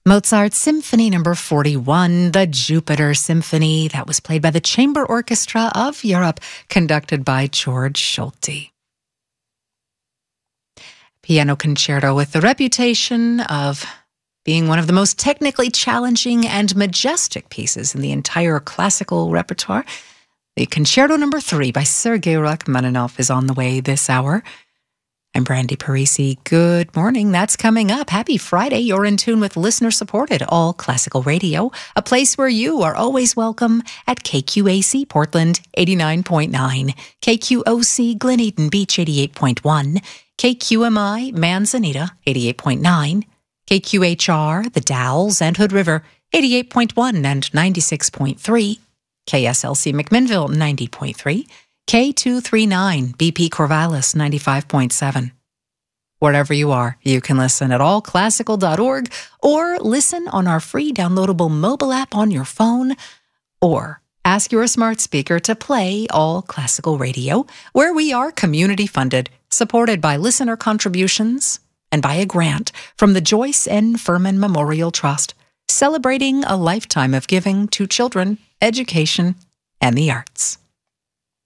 Mozart's Symphony No. 41, the Jupiter Symphony, that was played by the Chamber Orchestra of Europe, conducted by George Solti. Piano concerto with the reputation of being one of the most technically challenging and majestic pieces in the entire classical repertoire. The Concerto No. 3 by Sergei Rachmaninoff is on the way this hour. I'm Brandy Parisi. Good morning. That's coming up. Happy Friday. You're in tune with listener-supported All Classical Radio, a place where you are always welcome at KQAC Portland 89.9, KQOC Glen Eden Beach 88.1, KQMI Manzanita 88.9, KQHR The Dalles and Hood River 88.1 and 96.3, KSLC McMinnville 90.3, K239 BP Corvallis 95.7. Wherever you are, you can listen at allclassical.org or listen on our free downloadable mobile app on your phone, or ask your smart speaker to play All Classical Radio, where we are community funded, supported by listener contributions and by a grant from the Joyce N. Furman Memorial Trust, celebrating a lifetime of giving to children, education, and the arts.